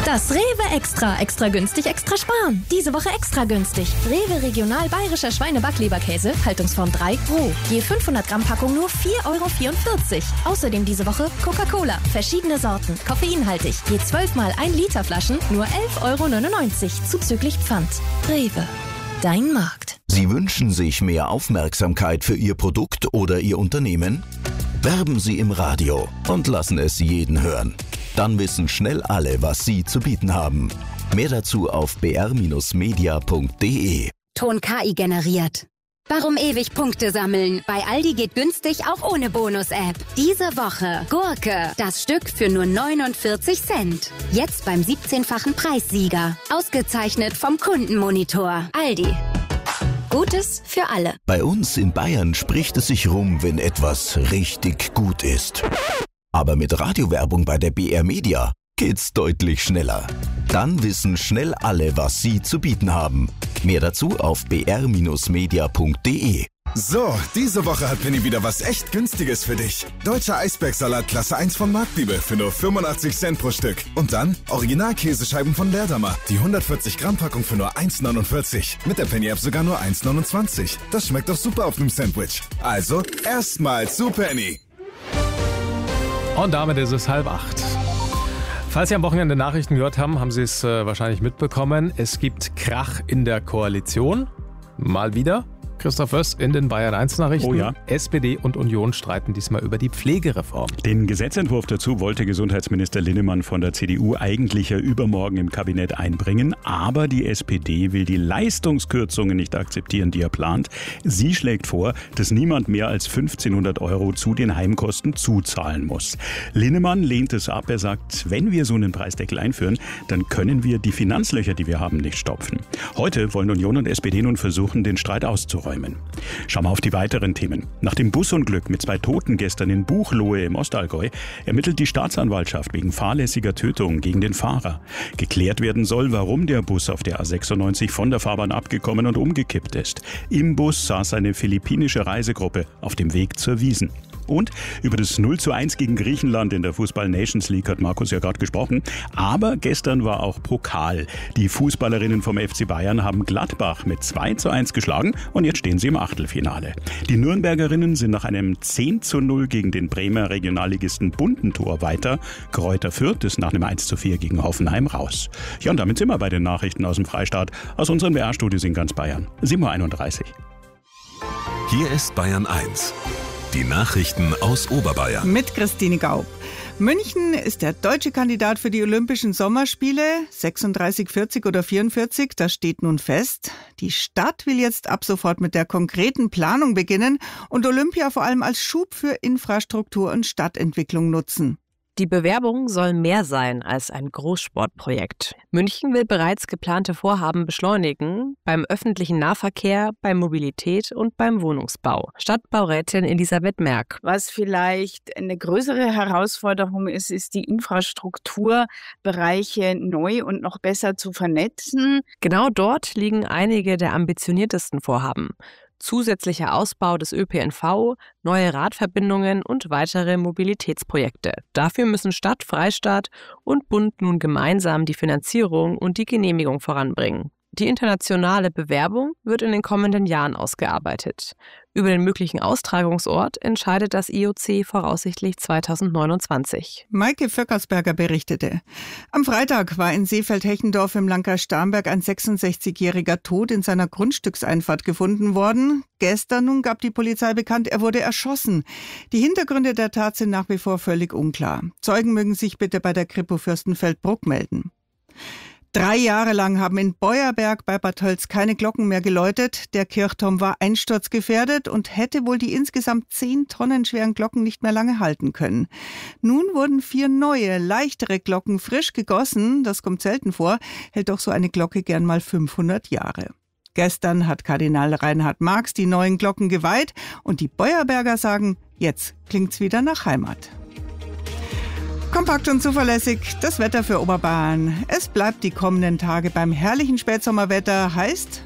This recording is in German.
Das Rewe Extra. Extra günstig, extra sparen. Diese Woche extra günstig. Rewe Regional Bayerischer Schweine-Backleberkäse, Haltungsform 3, roh. Je 500 Gramm Packung nur 4,44 €. Außerdem diese Woche Coca-Cola. Verschiedene Sorten, koffeinhaltig. Je 12 mal 1 Liter Flaschen nur 11,99 € zuzüglich Pfand. Rewe. Dein Markt. Sie wünschen sich mehr Aufmerksamkeit für Ihr Produkt oder Ihr Unternehmen? Werben Sie im Radio und lassen es jeden hören. Dann wissen schnell alle, was Sie zu bieten haben. Mehr dazu auf br-media.de. Ton KI generiert. Warum ewig Punkte sammeln? Bei Aldi geht günstig auch ohne Bonus-App. Diese Woche Gurke, das Stück für nur 49 Cent. Jetzt beim 17-fachen Preissieger. Ausgezeichnet vom Kundenmonitor. Aldi. Gutes für alle. Bei uns in Bayern spricht es sich rum, wenn etwas richtig gut ist. Aber mit Radiowerbung bei der BR Media geht's deutlich schneller. Dann wissen schnell alle, was Sie zu bieten haben. Mehr dazu auf br-media.de. So, diese Woche hat Penny wieder was echt Günstiges für dich. Deutscher Eisbergsalat Klasse 1 von Marktliebe für nur 85 Cent pro Stück. Und dann Original-Käsescheiben von Leerdammer. Die 140 Gramm Packung für nur 1,49. Mit der Penny-App sogar nur 1,29. Das schmeckt doch super auf einem Sandwich. Also, erstmal zu Penny. Und damit ist es 7:30. Falls Sie am Wochenende Nachrichten gehört haben, haben Sie es wahrscheinlich mitbekommen. Es gibt Krach in der Koalition. Mal wieder. Christoph Wöss in den Bayern 1 Nachrichten. Oh ja. SPD und Union streiten diesmal über die Pflegereform. Den Gesetzentwurf dazu wollte Gesundheitsminister Linnemann von der CDU eigentlich ja übermorgen im Kabinett einbringen. Aber die SPD will die Leistungskürzungen nicht akzeptieren, die er plant. Sie schlägt vor, dass niemand mehr als 1.500 € zu den Heimkosten zuzahlen muss. Linnemann lehnt es ab. Er sagt, wenn wir so einen Preisdeckel einführen, dann können wir die Finanzlöcher, die wir haben, nicht stopfen. Heute wollen Union und SPD nun versuchen, den Streit auszuräumen. Schauen wir auf die weiteren Themen. Nach dem Busunglück mit 2 Toten gestern in Buchloe im Ostallgäu ermittelt die Staatsanwaltschaft wegen fahrlässiger Tötung gegen den Fahrer. Geklärt werden soll, warum der Bus auf der A96 von der Fahrbahn abgekommen und umgekippt ist. Im Bus saß eine philippinische Reisegruppe auf dem Weg zur Wiesn. Und über das 0:1 gegen Griechenland in der Fußball-Nations League hat Markus ja gerade gesprochen. Aber gestern war auch Pokal. Die Fußballerinnen vom FC Bayern haben Gladbach mit 2:1 geschlagen und jetzt stehen sie im Achtelfinale. Die Nürnbergerinnen sind nach einem 10:0 gegen den Bremer Regionalligisten Bundentor weiter. Greuther Fürth ist nach einem 1:4 gegen Hoffenheim raus. Ja, und damit sind wir bei den Nachrichten aus dem Freistaat, aus unseren BR-Studios in ganz Bayern. 7:31 Uhr. Hier ist Bayern 1. Die Nachrichten aus Oberbayern. Mit Christine Gaub. München ist der deutsche Kandidat für die Olympischen Sommerspiele. 36, 40 oder 44, das steht nun fest. Die Stadt will jetzt ab sofort mit der konkreten Planung beginnen und Olympia vor allem als Schub für Infrastruktur und Stadtentwicklung nutzen. Die Bewerbung soll mehr sein als ein Großsportprojekt. München will bereits geplante Vorhaben beschleunigen, beim öffentlichen Nahverkehr, bei Mobilität und beim Wohnungsbau. Stadtbaurätin Elisabeth Merck. Was vielleicht eine größere Herausforderung ist, ist die Infrastrukturbereiche neu und noch besser zu vernetzen. Genau dort liegen einige der ambitioniertesten Vorhaben. Zusätzlicher Ausbau des ÖPNV, neue Radverbindungen und weitere Mobilitätsprojekte. Dafür müssen Stadt, Freistaat und Bund nun gemeinsam die Finanzierung und die Genehmigung voranbringen. Die internationale Bewerbung wird in den kommenden Jahren ausgearbeitet. Über den möglichen Austragungsort entscheidet das IOC voraussichtlich 2029. Maike Vöckersberger berichtete. Am Freitag war in Seefeld-Hechendorf im Landkreis Starnberg ein 66-jähriger tot in seiner Grundstückseinfahrt gefunden worden. Gestern nun gab die Polizei bekannt, er wurde erschossen. Die Hintergründe der Tat sind nach wie vor völlig unklar. Zeugen mögen sich bitte bei der Kripo Fürstenfeldbruck melden. 3 Jahre lang haben in Beuerberg bei Bad Tölz keine Glocken mehr geläutet. Der Kirchturm war einsturzgefährdet und hätte wohl die insgesamt 10 Tonnen schweren Glocken nicht mehr lange halten können. Nun wurden 4 neue, leichtere Glocken frisch gegossen. Das kommt selten vor, hält doch so eine Glocke gern mal 500 Jahre. Gestern hat Kardinal Reinhard Marx die neuen Glocken geweiht und die Beuerberger sagen, jetzt klingt's wieder nach Heimat. Kompakt und zuverlässig das Wetter für Oberbayern. Es bleibt die kommenden Tage beim herrlichen Spätsommerwetter, heißt